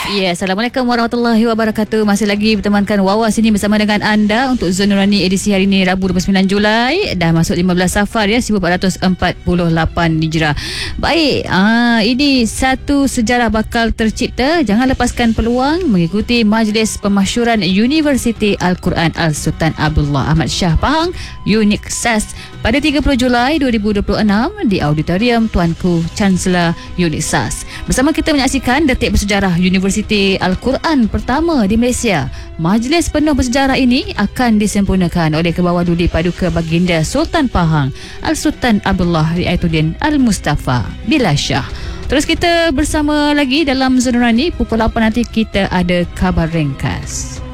Ya, Assalamualaikum warahmatullahi wabarakatuh. Masih lagi bertemankan Wawa sini bersama dengan anda untuk Zon Nurani edisi hari ini Rabu 29 Julai. Dah masuk 15 Safar ya, 1448 Hijrah. Baik, ini satu sejarah bakal tercipta. Jangan lepaskan peluang mengikuti Majlis Pemasyuran Universiti Al-Quran Al-Sultan Abdullah Ahmad Shah Pahang UNIKSAS pada 30 Julai 2026 di Auditorium Tuanku Chancellor UNIKSAS. Bersama kita menyaksikan detik bersejarah Universiti Al-Quran pertama di Malaysia. Majlis penuh bersejarah ini akan disempurnakan oleh Kebawah Duli Paduka Baginda Sultan Pahang Al-Sultan Abdullah Riayatuddin Al-Mustafa Billah Shah. Terus kita bersama lagi dalam Zon Nurani. Pukul 8 nanti kita ada khabar ringkas.